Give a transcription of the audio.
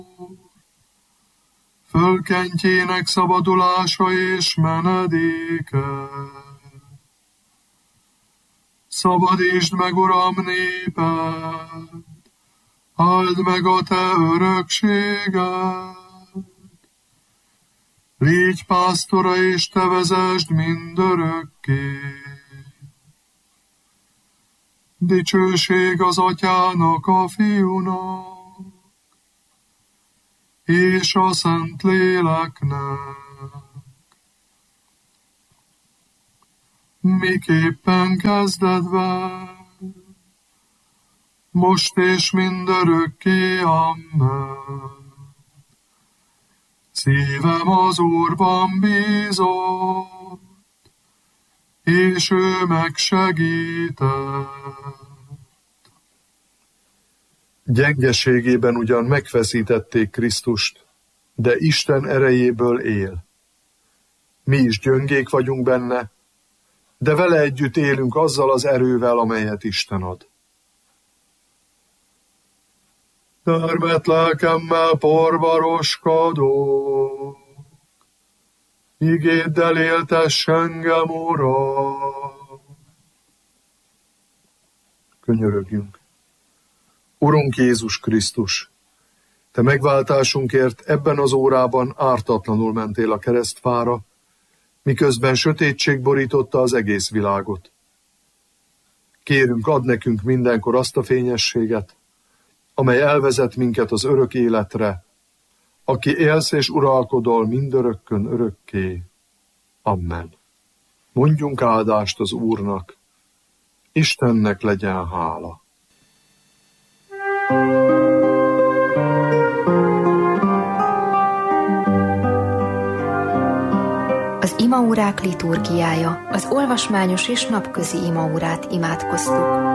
fölkentjének szabadulása és menedéke. Szabadítsd meg, Uram, néped, áld meg a te örökséged. Légy pásztora, és te vezesd mindörökké. Dicsőség az Atyának, a Fiúnak, és a Szentléleknek, miképpen kezdetben, most és mindörökké, amen. Szívem az Úrban bízott, és ő megsegített. Gyengeségében ugyan megfeszítették Krisztust, de Isten erejéből él. Mi is gyöngék vagyunk benne, de vele együtt élünk azzal az erővel, amelyet Isten ad. Termett lelkemmel porbaroskodok, igéddel éltess engem, Uram. Könyörögjünk. Urunk Jézus Krisztus, te megváltásunkért ebben az órában ártatlanul mentél a keresztfára, miközben sötétség borította az egész világot. Kérünk, add nekünk mindenkor azt a fényességet, amely elvezet minket az örök életre, aki élsz és uralkodol mindörökkön örökké. Amen. Mondjunk áldást az Úrnak, Istennek legyen hála. Az imaórák liturgiája, az olvasmányos és napközi imaórát imádkoztuk.